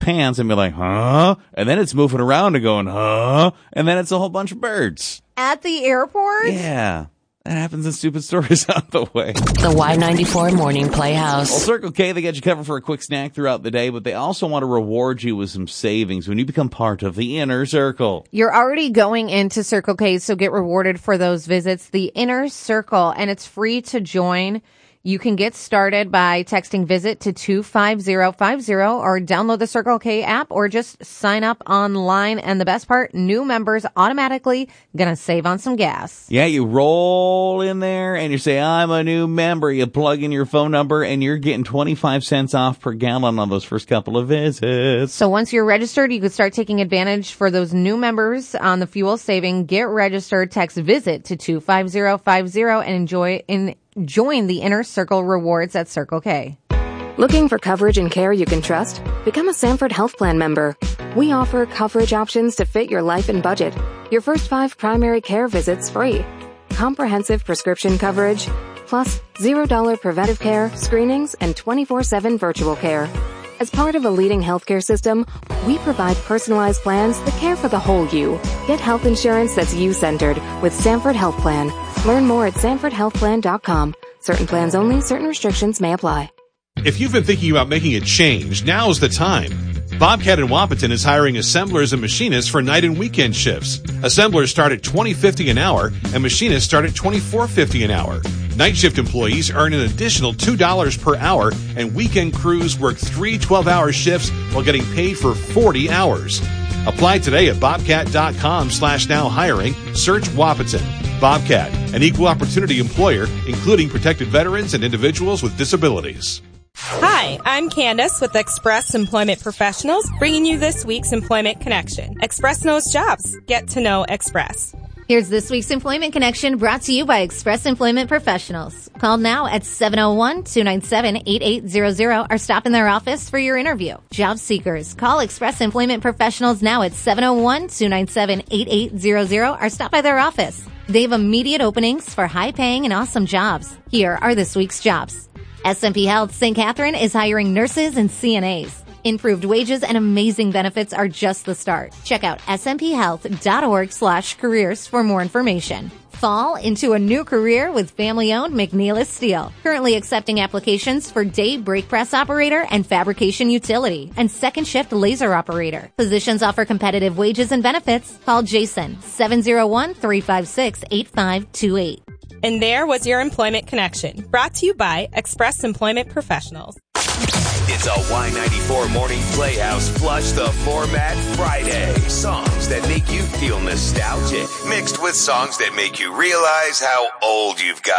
pants and be like, huh? And then it's moving around and going, huh? And then it's a whole bunch of birds. At the airport? Yeah. That happens in Stupid Stories on the way. The Y94 Morning Playhouse. Well, Circle K, they get you covered for a quick snack throughout the day, but they also want to reward you with some savings when you become part of the Inner Circle. You're already going into Circle K, so get rewarded for those visits. The Inner Circle, and it's free to join. You can get started by texting VISIT to 25050 or download the Circle K app or just sign up online. And the best part, new members automatically gonna save on some gas. Yeah, you roll in there and you say, I'm a new member. You plug in your phone number and you're getting 25 cents off per gallon on those first couple of visits. So once you're registered, you can start taking advantage for those new members on the fuel saving. Get registered, text VISIT to 25050 and join the Inner Circle rewards at Circle K. Looking for coverage and care you can trust? Become a Sanford Health Plan member. We offer coverage options to fit your life and budget. Your first 5 primary care visits free. Comprehensive prescription coverage, plus $0 preventive care, screenings, and 24/7 virtual care. As part of a leading healthcare system, we provide personalized plans that care for the whole you. Get health insurance that's you-centered with Sanford Health Plan. Learn more at sanfordhealthplan.com. Certain plans only, certain restrictions may apply. If you've been thinking about making a change, now's the time. Bobcat in Wapaton is hiring assemblers and machinists for night and weekend shifts. Assemblers start at $20.50 an hour and machinists start at $24.50 an hour. Night shift employees earn an additional $2 per hour, and weekend crews work 3 12-hour shifts while getting paid for 40 hours. Apply today at bobcat.com/now hiring. Search Wapaton. Bobcat, an equal opportunity employer, including protected veterans and individuals with disabilities. Hi, I'm Candace with Express Employment Professionals, bringing you this week's Employment Connection. Express knows jobs. Get to know Express. Here's this week's Employment Connection brought to you by Express Employment Professionals. Call now at 701-297-8800 or stop in their office for your interview. Job seekers, call Express Employment Professionals now at 701-297-8800 or stop by their office. They have immediate openings for high-paying and awesome jobs. Here are this week's jobs. SMP Health St. Catherine is hiring nurses and CNAs. Improved wages and amazing benefits are just the start. Check out smphealth.org/careers for more information. Fall into a new career with family-owned McNeilus Steel. Currently accepting applications for day brake press operator and fabrication utility and second shift laser operator. Positions offer competitive wages and benefits. Call Jason, 701-356-8528. And there was your Employment Connection, brought to you by Express Employment Professionals. It's a Y94 Morning Playhouse Flush the Format Friday. Songs that make you feel nostalgic, mixed with songs that make you realize how old you've got.